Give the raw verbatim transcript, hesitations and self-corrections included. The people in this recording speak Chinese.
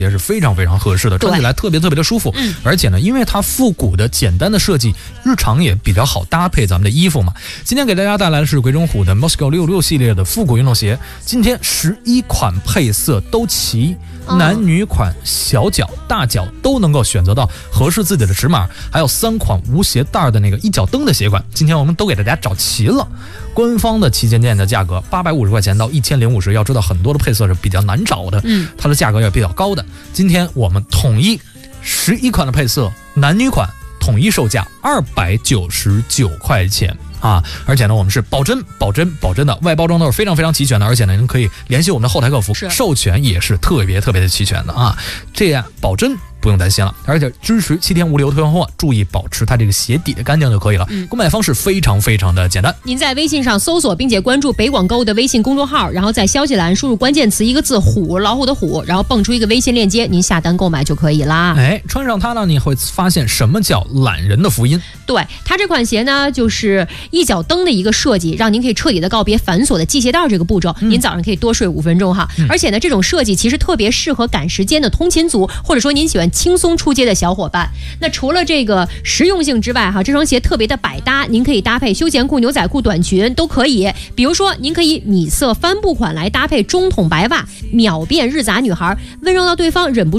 也是非常非常合适的，穿起来特别特别的舒服。嗯，而且呢，因为它复古的简单的设计，日常也比较好搭配咱们的衣服嘛。今天给大家带来的是鬼冢虎的 Moscow 六六系列的复古运动鞋，今天十一款配色都齐。男女款、小脚、大脚都能够选择到合适自己的尺码，还有三款无鞋带的那个一脚蹬的鞋款，今天我们都给大家找齐了。官方的旗舰店的价格八百五十块钱到一千零五十，要知道很多的配色是比较难找的，嗯，它的价格也比较高的。今天我们统一十一款的配色，男女款统一售价二百九十九块钱。啊，而且呢，我们是保真、保真、保真的，外包装都是非常非常齐全的，而且呢，您可以联系我们的后台客服，授权也是特别特别的齐全的啊，这样保真不用担心了，而且支持七天无理由退换货，注意保持它这个鞋底的干净就可以了。嗯，购买方式非常非常的简单， 您在微信上搜索并且关注北广购物的微信公众号，然后在消息栏输入关键词一个字虎，老虎的虎，然后蹦出一个微信链接，您下单购买就可以啦。 哎，穿上它呢，你会发现什么叫懒人的福音。 对，它这款鞋呢，就是一脚蹬的一个设计，让您可以彻底的告别繁琐的系鞋带这个步骤，嗯，您早上可以多睡五分钟哈。嗯，而且呢，这种设计其实特别适合赶时间的通勤族，或者说您喜欢轻松出街的小伙伴。那除了这个实用性之外哈，这双鞋特别的百搭，您可以搭配休闲裤、牛仔裤、短裙都可以。比如说，您可以米色帆布款来搭配中筒白袜，秒变日杂女孩，温柔到对方忍不住